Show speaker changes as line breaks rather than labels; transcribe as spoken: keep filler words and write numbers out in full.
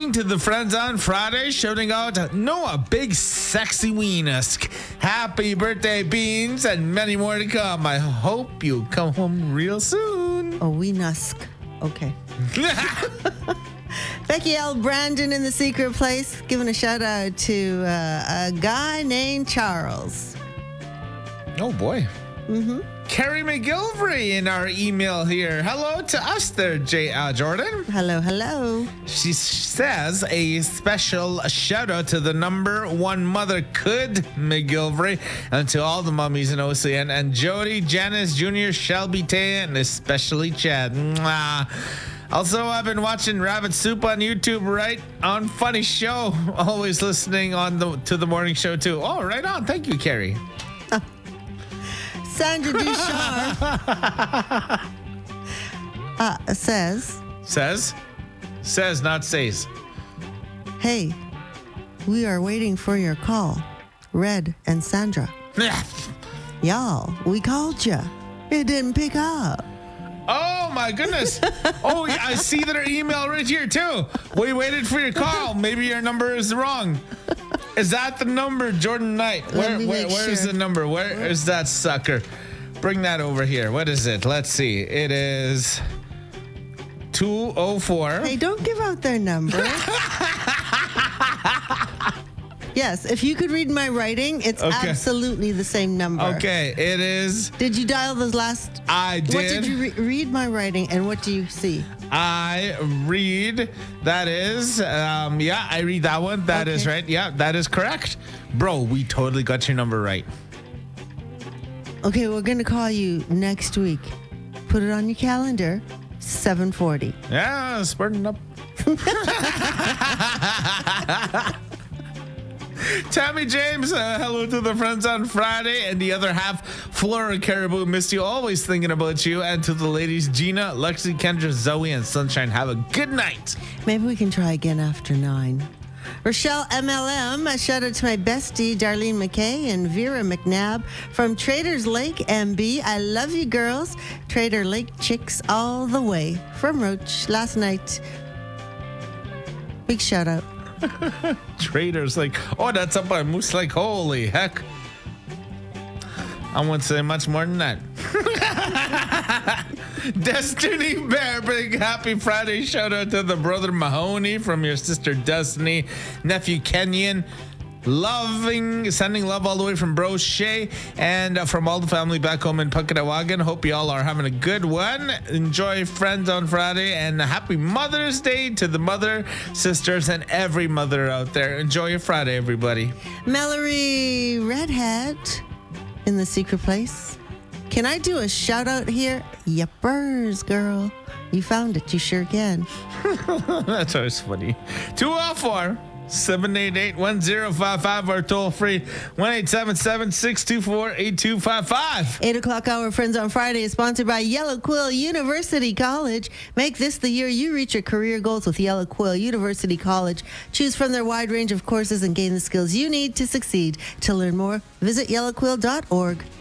To the Friends on Friday, shouting out Noah, big sexy weenusk. Happy birthday, Beans, and many more to come. I hope you come home real soon.
Oh, weenusk. Okay. Becky L. Brandon in the secret place, giving a shout out to uh, a guy named Charles.
Oh, boy.
Mm-hmm.
Carrie McGilvery in our email here. Hello to us there, J. Uh, Jordan.
Hello, hello.
She says a special shout out to the number one mother, Could McGilvery, and to all the mummies in O C N, and Jody, Janice, Junior, Shelby, Taya, and especially Chad. Mwah. Also, I've been watching Rabbit Soup on YouTube, right on Funny Show. Always listening on the to the morning show too. Oh, right on. Thank you, Carrie.
Sandra Ducharme uh, says,
Says? Says, not says.
Hey, we are waiting for your call. Red and Sandra. Y'all, we called you. It didn't pick up.
Oh, my goodness. Oh, yeah, I see that our email right here, too. We waited for your call. Maybe your number is wrong. Is that the number, Jordan Knight? Where, where, where
sure.
is the number? Where is that sucker? Bring that over here. What is it? Let's see. It is two oh four.
Hey, don't give out their number. Yes, if you could read my writing, it's
Okay.
absolutely the same number.
Okay, it is.
Did you dial the last?
I did.
What did you re- read my writing, and what do you see?
I read. That is. Um, yeah, I read that one. That is
Okay.
right. Yeah, that is correct. Bro, we totally got your number right.
Okay, we're going to call you next week. Put it on your calendar, seven forty.
Yeah, spurting up. Tammy James, uh, hello to the Friends on Friday, and the other half, Flora Caribou, missed you, always thinking about you, and to the ladies, Gina, Lexi, Kendra, Zoe, and Sunshine, have a good night.
Maybe we can try again after nine. Rochelle M L M, a shout out to my bestie, Darlene McKay and Vera McNabb from Traders Lake M B. I love you, girls. Trader Lake chicks all the way from Roach last night. Big shout out.
Traders like, oh, that's up by Moose Lake. Holy heck. I won't say much more than that. Destiny Bear, big happy Friday shout out to the brother Mahoney from your sister Destiny, nephew Kenyon. Loving, sending love all the way from Bro Shay and uh, from all the family back home in Puckatawagan. Hope you all are having a good one. Enjoy Friends on Friday, and happy Mother's Day to the mother, sisters, and every mother out there. Enjoy your Friday, everybody.
Mallory Redhead in the secret place. Can I do a shout out here? Yuppers, girl. You found it. You sure can.
That's always funny. two oh four, seven eight eight, one oh five five, or toll free one eight seven seven, six two four, eight two five five.
eight o'clock hour Friends on Friday is sponsored by Yellow Quill University College. Make this the year you reach your career goals with Yellow Quill University College. Choose from their wide range of courses and gain the skills you need to succeed. To learn more, visit yellow quill dot org.